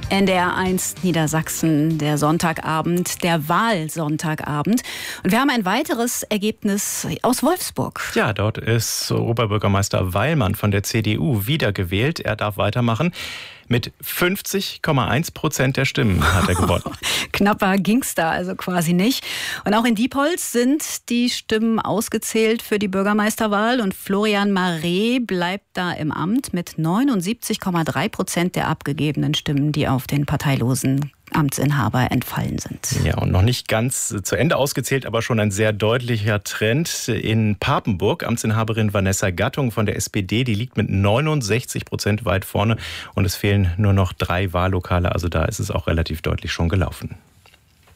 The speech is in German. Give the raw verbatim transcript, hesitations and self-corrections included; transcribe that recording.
N D R eins Niedersachsen, der Sonntagabend, der Wahlsonntagabend. Und wir haben ein weiteres Ergebnis aus Wolfsburg. Ja, dort ist Oberbürgermeister Weilmann von der C D U wiedergewählt. Er darf weitermachen. Mit fünfzig Komma eins Prozent der Stimmen hat er gewonnen. Knapper ging's da also quasi nicht. Und auch in Diepholz sind die Stimmen ausgezählt für die Bürgermeisterwahl. Und Florian Maré bleibt da im Amt mit neunundsiebzig Komma drei Prozent der abgegebenen Stimmen, die auf den parteilosen Amtsinhaber entfallen sind. Ja, und noch nicht ganz zu Ende ausgezählt, aber schon ein sehr deutlicher Trend. In Papenburg, Amtsinhaberin Vanessa Gattung von der S P D, die liegt mit neunundsechzig Prozent weit vorne und es fehlen nur noch drei Wahllokale, also da ist es auch relativ deutlich schon gelaufen.